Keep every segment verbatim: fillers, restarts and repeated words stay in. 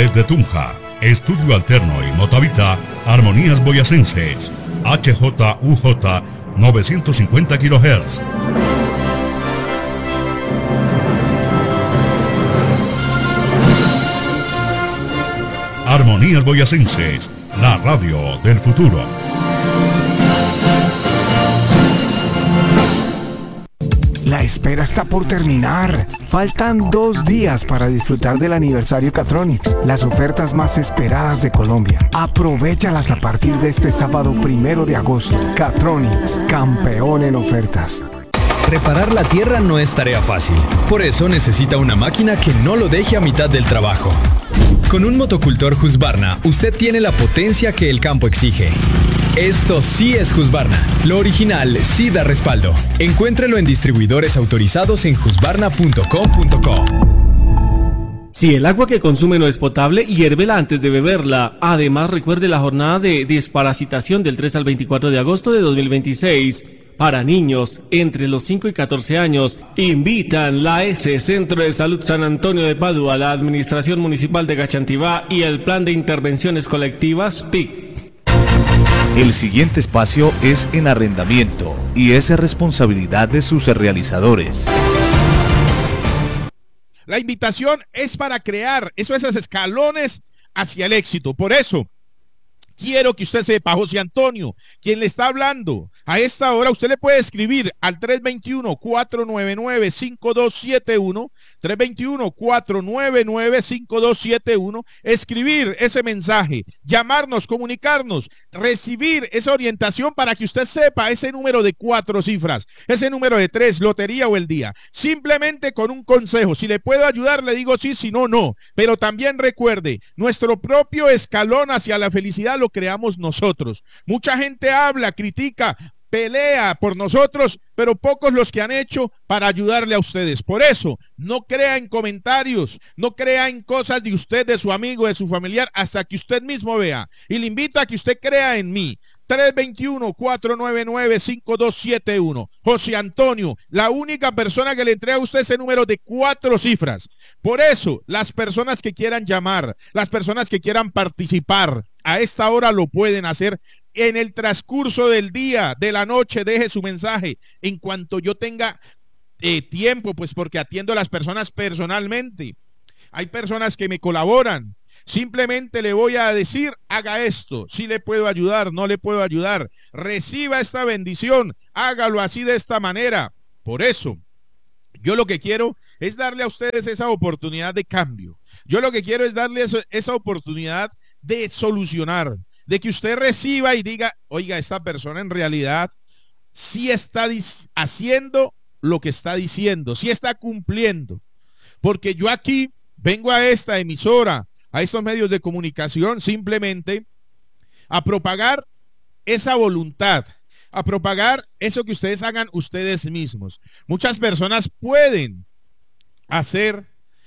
Desde Tunja, Estudio Alterno y Motavita, Armonías Boyacenses, H J U J novecientos cincuenta kilohertz. Armonías Boyacenses, la radio del futuro. La espera está por terminar. Faltan dos días para disfrutar del aniversario Catronics, las ofertas más esperadas de Colombia. Aprovéchalas a partir de este sábado primero de agosto. Catronics, campeón en ofertas. Reparar la tierra no es tarea fácil. Por eso necesita una máquina que no lo deje a mitad del trabajo. Con un motocultor Husqvarna, usted tiene la potencia que el campo exige. Esto sí es Husqvarna. Lo original sí da respaldo. Encuéntrelo en distribuidores autorizados en husqvarna punto com punto co. Si el agua que consume no es potable, hiérvela antes de beberla. Además, recuerde la jornada de desparasitación del tres al veinticuatro de agosto de dos mil veintiséis. Para niños entre los cinco y catorce años, invitan la S Centro de Salud San Antonio de Padua, la Administración Municipal de Gachantivá y el Plan de Intervenciones Colectivas P I C. El siguiente espacio es en arrendamiento y es responsabilidad de sus realizadores. La invitación es para crear esos escalones hacia el éxito. Por eso, quiero que usted sepa, José Antonio, quien le está hablando, a esta hora usted le puede escribir al tres dos uno, cuatro nueve nueve, cinco dos siete uno, tres dos uno, cuatro nueve nueve, cinco dos siete uno, escribir ese mensaje, llamarnos, comunicarnos, recibir esa orientación para que usted sepa ese número de cuatro cifras, ese número de tres, lotería o el día, simplemente con un consejo. Si le puedo ayudar, le digo sí, si no, no, pero también recuerde, nuestro propio escalón hacia la felicidad lo creamos nosotros. Mucha gente habla, critica, pelea por nosotros, pero pocos los que han hecho para ayudarle a ustedes. Por eso, no crea en comentarios, no crea en cosas de usted, de su amigo, de su familiar, hasta que usted mismo vea. Y le invito a que usted crea en mí. tres dos uno, cuatro nueve nueve, cinco dos siete uno. José Antonio, la única persona que le entrega a usted ese número de cuatro cifras. Por eso, las personas que quieran llamar, las personas que quieran participar, a esta hora lo pueden hacer. En el transcurso del día, de la noche, deje su mensaje. En cuanto yo tenga eh, tiempo, pues porque atiendo a las personas personalmente. Hay personas que me colaboran. Simplemente le voy a decir, haga esto, si le puedo ayudar, no le puedo ayudar, reciba esta bendición, hágalo así de esta manera. Por eso, yo lo que quiero es darle a ustedes esa oportunidad de cambio. Yo lo que quiero es darle eso, esa oportunidad de solucionar, de que usted reciba y diga, oiga, esta persona en realidad sí está haciendo lo que está diciendo, sí está cumpliendo. Porque yo aquí vengo a esta emisora, a estos medios de comunicación, simplemente a propagar esa voluntad, a propagar eso que ustedes hagan ustedes mismos. Muchas personas pueden hacer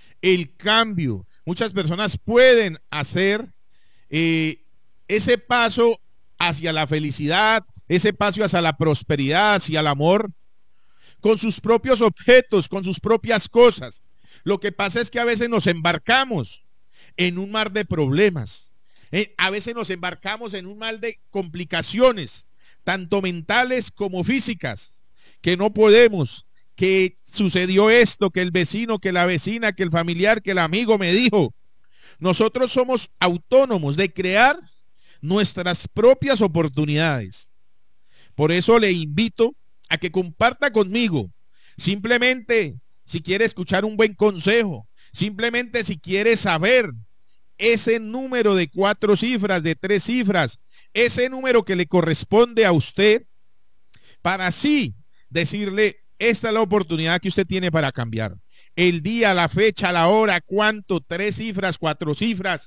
el cambio, muchas personas pueden hacer eh, ese paso hacia la felicidad, ese paso hacia la prosperidad, hacia el amor, con sus propios objetos, con sus propias cosas. Lo que pasa es que a veces nos embarcamos en un mar de problemas. Eh, a veces nos embarcamos en un mar de complicaciones, tanto mentales como físicas, que no podemos, que sucedió esto, que el vecino, que la vecina, que el familiar, que el amigo me dijo. Nosotros somos autónomos de crear nuestras propias oportunidades. Por eso le invito a que comparta conmigo, simplemente si quiere escuchar un buen consejo, simplemente si quiere saber ese número de cuatro cifras, de tres cifras, ese número que le corresponde a usted, para así decirle, esta es la oportunidad que usted tiene para cambiar. El día, la fecha, la hora, cuánto, tres cifras, cuatro cifras.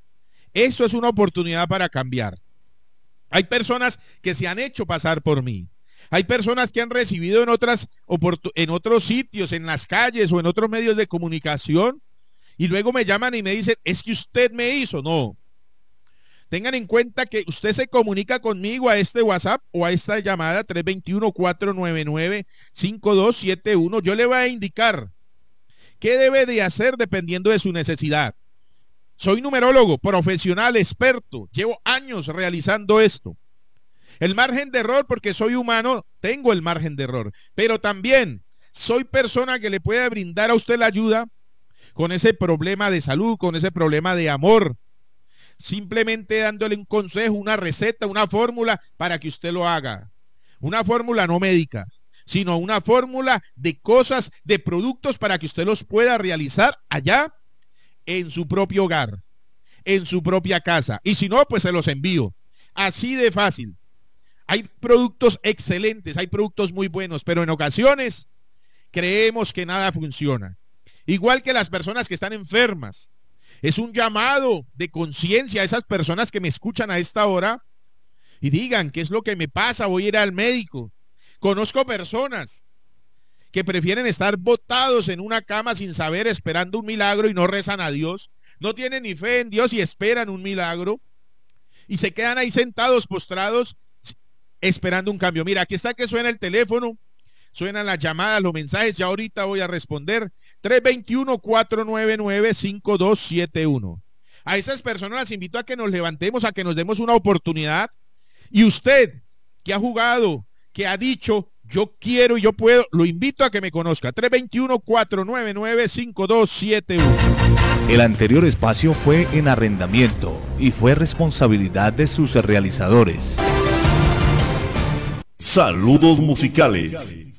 Eso es una oportunidad para cambiar. Hay personas que se han hecho pasar por mí. Hay personas que han recibido en otras en otros sitios, en las calles o en otros medios de comunicación, y luego me llaman y me dicen, es que usted me hizo. No. Tengan en cuenta que usted se comunica conmigo a este WhatsApp o a esta llamada tres dos uno, cuatro nueve nueve, cinco dos siete uno. Yo le voy a indicar qué debe de hacer dependiendo de su necesidad. Soy numerólogo, profesional, experto. Llevo años realizando esto. El margen de error, porque soy humano, tengo el margen de error. Pero también soy persona que le puede brindar a usted la ayuda con ese problema de salud, con ese problema de amor. Simplemente dándole un consejo, una receta, una fórmula para que usted lo haga. Una fórmula no médica, sino una fórmula de cosas, de productos para que usted los pueda realizar allá en su propio hogar, en su propia casa. Y si no, pues se los envío. Así de fácil. Hay productos excelentes, hay productos muy buenos, pero en ocasiones creemos que nada funciona. Igual que las personas que están enfermas. Es un llamado de conciencia a esas personas que me escuchan a esta hora y digan, ¿qué es lo que me pasa? Voy a ir al médico. Conozco personas que prefieren estar botados en una cama sin saber, esperando un milagro y no rezan a Dios. No tienen ni fe en Dios y esperan un milagro. Y se quedan ahí sentados, postrados, esperando un cambio. Mira, aquí está que suena el teléfono, suenan las llamadas, los mensajes. Ya ahorita voy a responder. tres dos uno, cuatro nueve nueve, cinco dos siete uno. A esas personas las invito a que nos levantemos, a que nos demos una oportunidad. Y usted que ha jugado, que ha dicho, yo quiero y yo puedo, lo invito a que me conozca. tres dos uno, cuatro nueve nueve, cinco dos siete uno. El anterior espacio fue en arrendamiento y fue responsabilidad de sus realizadores. Saludos musicales.